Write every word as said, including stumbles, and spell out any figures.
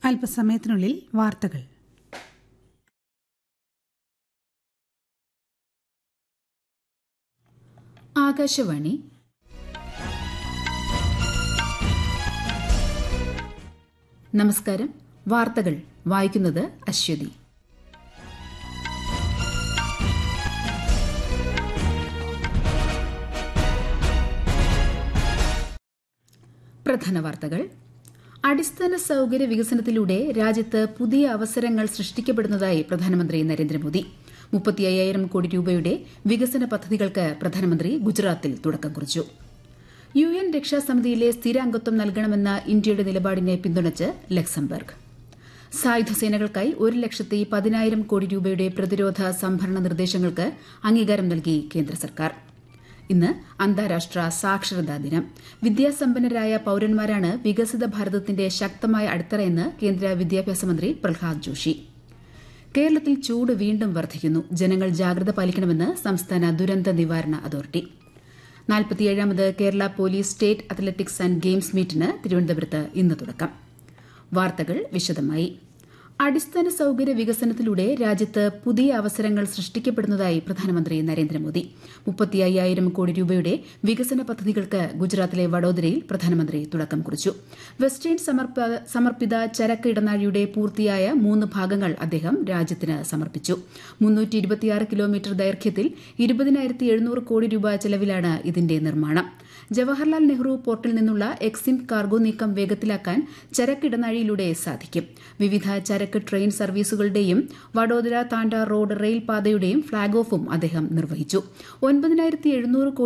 അല്പസമയത്തിനുള്ളിൽ വാർത്തകൾ. ആകാശവാണി. നമസ്കാരം. വാർത്തകൾ വായിക്കുന്നത് അശ്വതി. പ്രധാന വാർത്തകൾ. അടിസ്ഥാന സൌകര്യ വികസനത്തിലൂടെ രാജ്യത്ത് പുതിയ അവസരങ്ങൾ സൃഷ്ടിക്കപ്പെടുന്നതായി പ്രധാനമന്ത്രി നരേന്ദ്രമോദി. മുപ്പത്തി അയ്യായിരം കോടി രൂപയുടെ വികസന പദ്ധതികൾക്ക് പ്രധാനമന്ത്രി ഗുജറാത്തിൽ തുടക്കം കുറിച്ചു. യു എൻ രക്ഷാസമിതിയിലെ സ്ഥിരാംഗത്വം നൽകണമെന്ന ഇന്ത്യയുടെ നിലപാടിനെ പിന്തുണച്ച് ലക്സംബർഗ്. സായുധ സേനകൾക്കായി ഒരു ലക്ഷത്തി പതിനായിരം കോടി രൂപയുടെ പ്രതിരോധ സംഭരണ നിർദ്ദേശങ്ങൾക്ക് അംഗീകാരം നൽകി കേന്ദ്ര സർക്കാർ. ഇന്ന് അന്താരാഷ്ട്ര സാക്ഷരതാ ദിനം. വിദ്യാസമ്പന്നരായ പൌരന്മാരാണ് വികസിത ഭാരതത്തിന്റെ ശക്തമായ അടിത്തറയെന്ന് കേന്ദ്ര വിദ്യാഭ്യാസ മന്ത്രി പ്രഹ്ലാദ് ജോഷി. കേരളത്തിൽ ചൂട് വീണ്ടും വർദ്ധിക്കുന്നു. ജനങ്ങൾ ജാഗ്രത പാലിക്കണമെന്ന് സംസ്ഥാന ദുരന്ത നിവാരണ authority. നാൽപ്പത്തിയേഴാമത് Kerala police state athletics and games മീറ്റിന് തിരുവനന്തപുരത്ത് ഇന്ന് തുടക്കം. വാർത്തകൾ വിശദമായി. അടിസ്ഥാന സൌകര്യ വികസനത്തിലൂടെ രാജ്യത്ത് പുതിയ അവസരങ്ങൾ സൃഷ്ടിക്കപ്പെടുന്നതായി പ്രധാനമന്ത്രി നരേന്ദ്രമോദി. മുപ്പത്തി അയ്യായിരം കോടി രൂപയുടെ വികസന പദ്ധതികൾക്ക് ഗുജറാത്തിലെ വഡോദരയിൽ പ്രധാനമന്ത്രി തുടക്കം കുറിച്ചു. വെസ്റ്റേൺ സമർപ്പിത ചരക്ക് ഇടനാഴിയുടെ പൂർത്തിയായ മൂന്ന് ഭാഗങ്ങൾ അദ്ദേഹം രാജ്യത്തിന് സമർപ്പിച്ചു. മുന്നൂറ്റി ഇരുപത്തിയാറ് കിലോമീറ്റർ ദൈർഘ്യത്തിൽ ഇരുപതിനായിരത്തി എഴുന്നൂറ് കോടി രൂപ ചെലവിലാണ് ഇതിന്റെ നിർമ്മാണം. ജവഹർലാൽ നെഹ്റു പോർട്ടിൽ നിന്നുള്ള എക്സിം കാർഗോ നീക്കം വേഗത്തിലാക്കാൻ ചരക്ക് ഇടനാഴിയിലൂടെ സാധിക്കും. വിവിധ ചരക്ക് ട്രെയിൻ സർവീസുകളുടെയും വഡോദര താണ്ട റോഡ് റെയിൽ പാതയുടെയും ഫ്ളാഗ് ഓഫും അദ്ദേഹം നിർവഹിച്ചു. ഒൻപതിനായിരത്തി എഴുന്നൂറ്